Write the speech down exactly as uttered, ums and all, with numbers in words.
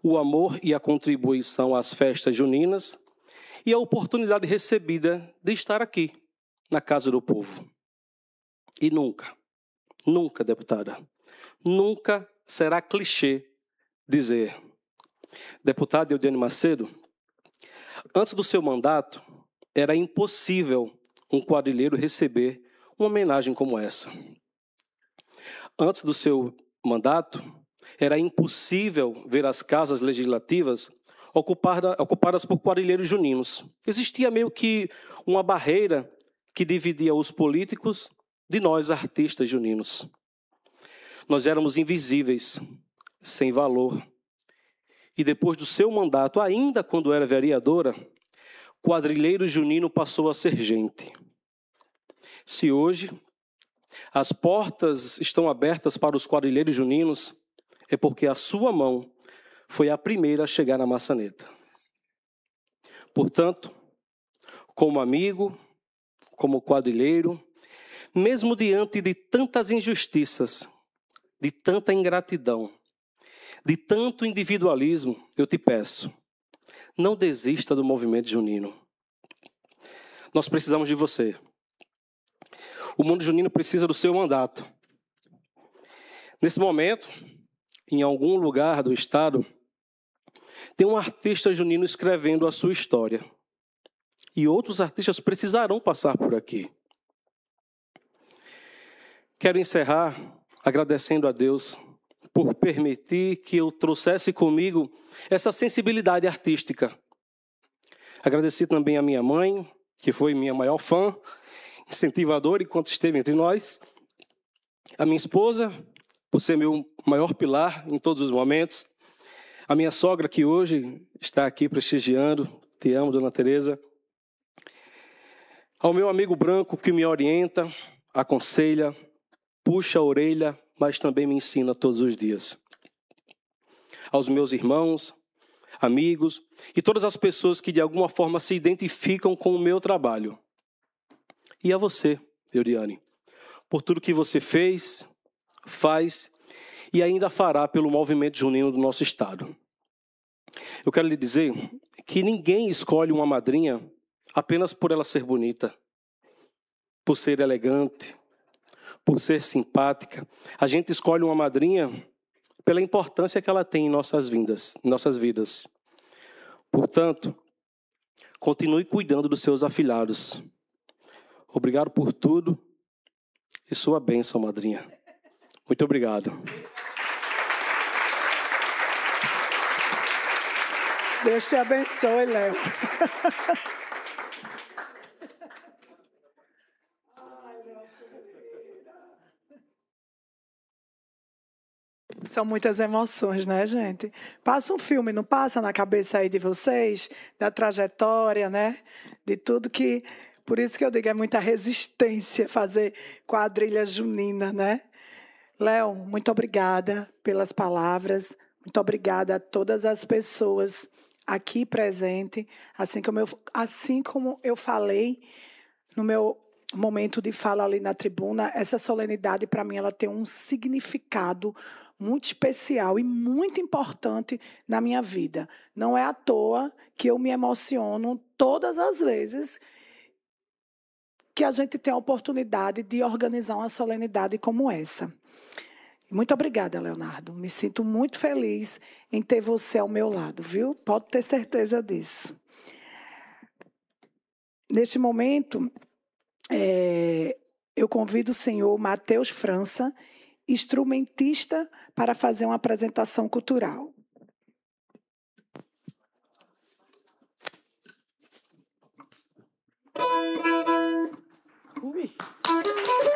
o amor e a contribuição às festas juninas e a oportunidade recebida de estar aqui, na Casa do Povo. E nunca, nunca, deputada, nunca será clichê dizer: deputada Eudiane Macedo, antes do seu mandato, era impossível um quadrilheiro receber uma homenagem como essa. Antes do seu mandato, era impossível ver as casas legislativas ocupada, ocupadas por quadrilheiros juninos. Existia meio que uma barreira que dividia os políticos de nós, artistas juninos. Nós éramos invisíveis, sem valor. E depois do seu mandato, ainda quando era vereadora, quadrilheiro junino passou a ser gente. Se hoje as portas estão abertas para os quadrilheiros juninos, é porque a sua mão foi a primeira a chegar na maçaneta. Portanto, como amigo, como quadrilheiro, mesmo diante de tantas injustiças, de tanta ingratidão, de tanto individualismo, eu te peço, não desista do movimento junino. Nós precisamos de você. O mundo junino precisa do seu mandato. Nesse momento, em algum lugar do estado, tem um artista junino escrevendo a sua história. E outros artistas precisarão passar por aqui. Quero encerrar agradecendo a Deus por permitir que eu trouxesse comigo essa sensibilidade artística. Agradeci também a minha mãe, que foi minha maior fã, incentivadora enquanto esteve entre nós. A minha esposa, por ser meu maior pilar em todos os momentos. A minha sogra, que hoje está aqui prestigiando. Te amo, dona Tereza. Ao meu amigo branco, que me orienta, aconselha, puxa a orelha, mas também me ensina todos os dias. Aos meus irmãos, amigos e todas as pessoas que de alguma forma se identificam com o meu trabalho. E a você, Eudiane, por tudo que você fez, faz e ainda fará pelo movimento junino do nosso estado. Eu quero lhe dizer que ninguém escolhe uma madrinha apenas por ela ser bonita, por ser elegante, por ser simpática. A gente escolhe uma madrinha pela importância que ela tem em nossas vidas, em nossas vidas. Portanto, continue cuidando dos seus afilhados. Obrigado por tudo e sua bênção, madrinha. Muito obrigado. Deus te abençoe, Léo. São muitas emoções, né, gente? Passa um filme, não passa na cabeça aí de vocês? Da trajetória, né? De tudo que... Por isso que eu digo, é muita resistência fazer quadrilha junina, né? Léo, muito obrigada pelas palavras. Muito obrigada a todas as pessoas aqui presentes. Assim como eu, assim como eu falei no meu momento de fala ali na tribuna, essa solenidade, para mim, ela tem um significado muito especial e muito importante na minha vida. Não é à toa que eu me emociono todas as vezes que a gente tem a oportunidade de organizar uma solenidade como essa. Muito obrigada, Leonardo. Me sinto muito feliz em ter você ao meu lado, viu? Pode ter certeza disso. Neste momento, é, eu convido o senhor Matheus França, instrumentista, para fazer uma apresentação cultural.